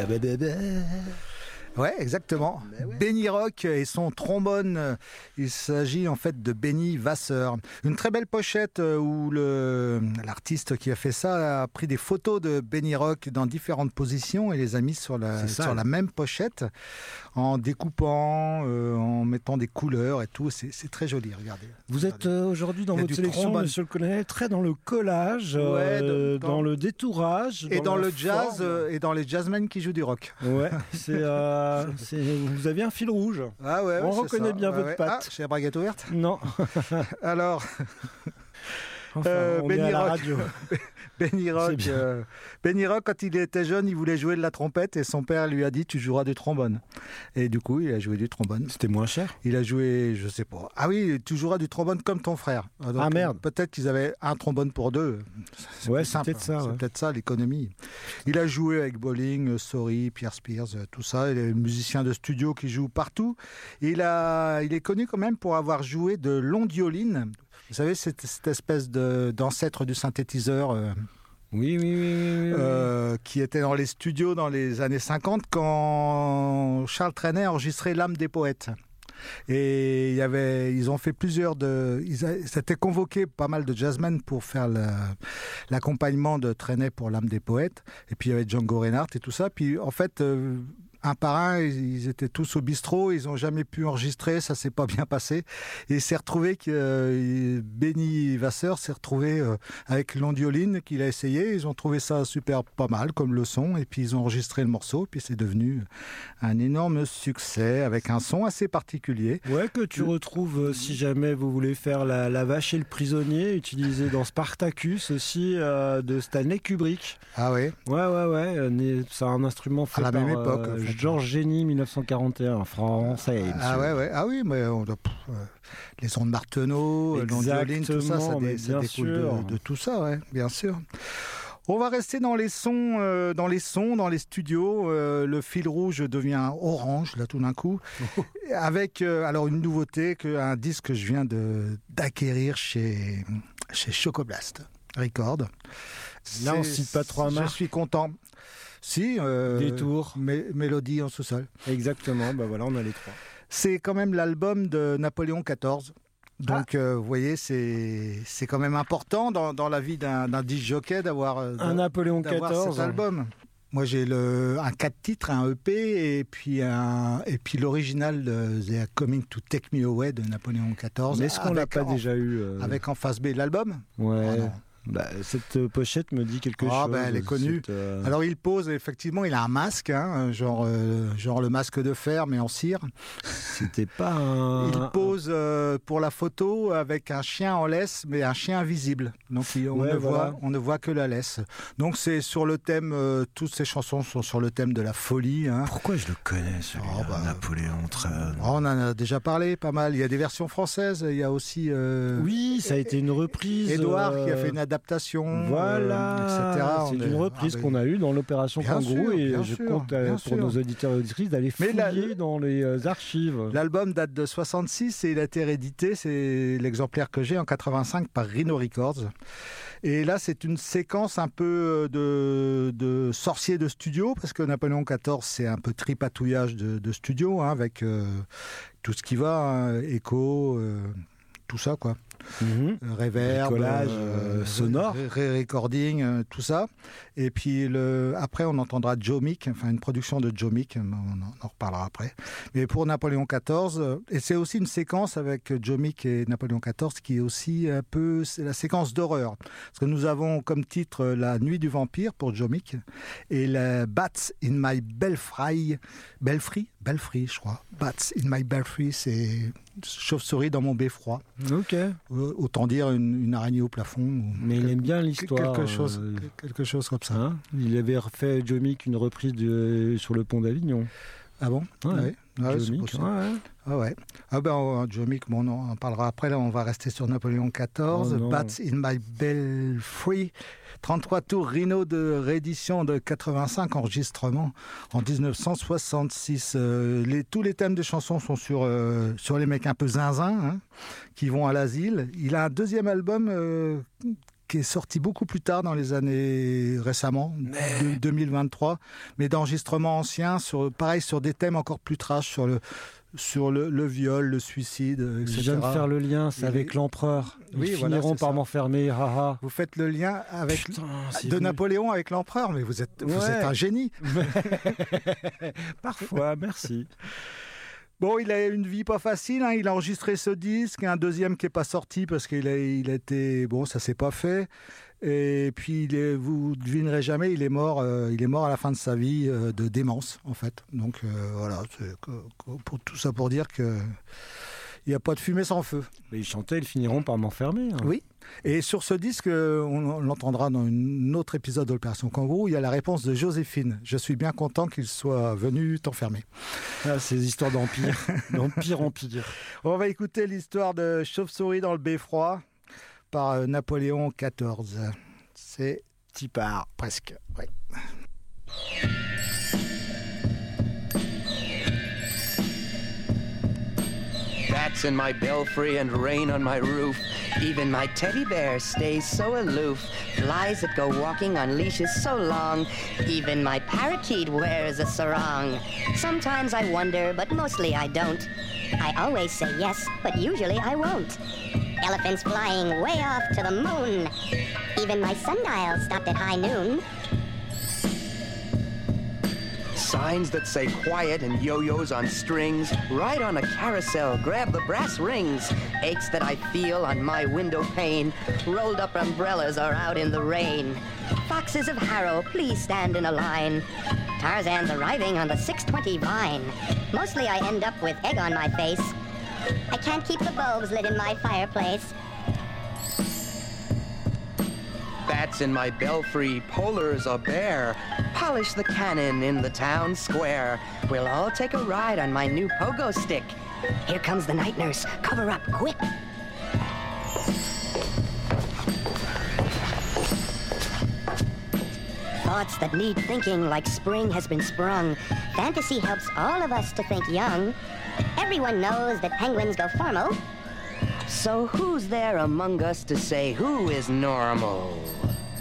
Ouais, exactement. Ouais. Benny Rock et son trombone. Il s'agit en fait de Benny Vasseur. Une très belle pochette où l'artiste qui a fait ça a pris des photos de Benny Rock dans différentes positions et les a mis sur la même pochette en découpant, en mettant des couleurs et tout. C'est très joli, regardez. Vous êtes aujourd'hui dans votre sélection, trombone. Monsieur le colonel, très dans le collage, dans le détourage. Et dans le jazz, et dans les jazzmen qui jouent du rock. Ouais, vous avez un fil rouge. Ah ouais, on reconnaît bien votre patte. Ah, chez la braguette ouverte ? Non. Alors, on est à la radio. Benny Rock, quand il était jeune, il voulait jouer de la trompette et son père lui a dit « tu joueras du trombone ». Et du coup, il a joué du trombone. C'était moins cher ? Il a joué, je sais pas. Ah oui, tu joueras du trombone comme ton frère. Donc, merde. Peut-être qu'ils avaient un trombone pour deux. Ouais, c'est peut-être ça. C'est peut-être ça, l'économie. Il a joué avec Bolling, Sorry, Pierre Spears, tout ça. Il est musicien de studio qui joue partout. Et il est connu quand même pour avoir joué de l'ondioline. Vous savez, cette espèce d'ancêtre du synthétiseur oui. qui était dans les studios dans les années 50 quand Charles Trenet enregistrait L'âme des poètes. Et ils ont fait s'étaient convoqué pas mal de jazzmen pour faire l'accompagnement de Trenet pour L'âme des poètes. Et puis il y avait Django Reinhardt et tout ça. Puis en fait, un par un, ils étaient tous au bistrot, ils n'ont jamais pu enregistrer, ça s'est pas bien passé. Et il s'est retrouvé que Benny Vasseur s'est retrouvé avec l'ondioline qu'il a essayé. Ils ont trouvé ça super pas mal comme le son, et puis ils ont enregistré le morceau, puis c'est devenu un énorme succès avec un son assez particulier. Ouais, que tu retrouves si jamais vous voulez faire la vache et le prisonnier, utilisé dans Spartacus aussi de Stanley Kubrick. Ah ouais. Ouais. C'est un instrument fait à la même époque. Georges Génie, 1941, français. Ah ouais. Ah oui, mais les sons de Marteneau, l'ondioline, tout ça, ça découle de tout ça, ouais, bien sûr. On va rester dans les sons, dans les studios. Le fil rouge devient orange, là, tout d'un coup. Avec, alors, une nouveauté, un disque que je viens d'acquérir chez Chocoblast Records. Là, on cite pas trop à marque. Je suis content. Si, Détour. Mélodie en sous-sol. Exactement, voilà, on a les trois. C'est quand même l'album de Napoléon XIV. Donc, vous voyez, c'est quand même important dans la vie d'un disc jockey d'avoir un Napoléon XIV. Cet album. Moi, j'ai un 4 titres, un EP, et puis l'original de The Coming to Take Me Away de Napoléon XIV. Mais est-ce qu'on l'a pas déjà eu avec en face B l'album ? Ouais. Cette pochette me dit quelque chose. Elle est connue. Alors il pose, effectivement, il a un masque, genre le masque de fer, mais en cire. C'était pas Il pose pour la photo avec un chien en laisse, mais un chien invisible. Donc on ne voit que la laisse. Donc c'est sur le thème, toutes ces chansons sont sur le thème de la folie. Pourquoi je le connais, celui-là, Napoléon XIII. On en a déjà parlé pas mal. Il y a des versions françaises, il y a aussi... oui, ça a été une reprise. Édouard qui a fait une adaptation, etc. C'est une reprise qu'on a eue dans l'opération Kangourou, et je compte pour nos auditeurs et auditrices d'aller fouiller dans les archives. L'album date de 66 et il a été réédité, c'est l'exemplaire que j'ai en 85 par Rhino Records. Et là, c'est une séquence un peu de sorcier de studio, parce que Napoléon XIV, c'est un peu tripatouillage de studio, avec tout ce qui va, écho, tout ça, quoi. Reverb, collage sonore, recording, tout ça. Et puis après, on entendra Joe Meek, une production de Joe Meek, on en reparlera après. Mais pour Napoléon XIV, et c'est aussi une séquence avec Joe Meek et Napoléon XIV qui est aussi un peu, c'est la séquence d'horreur. Parce que nous avons comme titre La Nuit du Vampire pour Joe Meek et la Bats in My Belfry, je crois. Bats in My Belfry, c'est chauve-souris dans mon beffroi. Ok. Autant dire une araignée au plafond. Mais il aime bien l'histoire. Quelque chose comme ça. Il avait refait Joe Meek une reprise sur le pont d'Avignon. Ah bon? Ouais. Joe Meek, Joe Meek, on en parlera après. Là, on va rester sur Napoléon XIV. Bats in My Belfry. 33 tours Rhino de réédition de 85, enregistrement en 1966. Tous les thèmes des chansons sont sur les mecs un peu zinzin, qui vont à l'asile. Il a un deuxième album qui est sorti beaucoup plus tard dans les années récemment, 2023, mais d'enregistrements anciens, pareil sur des thèmes encore plus trash, sur le viol, le suicide, etc. Je viens de faire le lien, c'est avec l'empereur. Ils finiront par m'enfermer, haha. Vous faites le lien avec Napoléon avec l'empereur, mais vous êtes un génie. Parfois, merci. Bon, il a une vie pas facile, hein. Il a enregistré ce disque, un deuxième qui n'est pas sorti parce qu'il a été... Bon, ça s'est pas fait. Et puis, vous ne devinerez jamais, il est mort à la fin de sa vie de démence, en fait. Donc, voilà, pour tout ça pour dire que il n'y a pas de fumée sans feu. Mais ils chantaient, ils finiront par m'enfermer. Hein. Oui. Et sur ce disque, on l'entendra dans un autre épisode de l'Opération Kangourou, il y a la réponse de Joséphine. Je suis bien content qu'il soit venu t'enfermer. Ah, ces histoires d'empire, d'empire en pire. On va écouter l'histoire de Chauve-souris dans le beffroi par Napoléon XIV. C'est Tipard, presque. Oui. Bats in my belfry and rain on my roof. Even my teddy bear stays so aloof. Flies that go walking on leashes so long. Even my parakeet wears a sarong. Sometimes I wonder, but mostly I don't. I always say yes, but usually I won't. Elephants flying way off to the moon. Even my sundial stopped at high noon. Signs that say quiet and yo-yos on strings. Ride on a carousel, grab the brass rings. Aches that I feel on my window pane. Rolled up umbrellas are out in the rain. Foxes of Harrow, please stand in a line. Tarzan's arriving on the 620 vine. Mostly I end up with egg on my face. I can't keep the bulbs lit in my fireplace. Bats in my belfry, polars a bear. Polish the cannon in the town square. We'll all take a ride on my new pogo stick. Here comes the night nurse. Cover up, quick. Thoughts that need thinking like spring has been sprung. Fantasy helps all of us to think young. Everyone knows that penguins go formal. So who's there among us to say who is normal?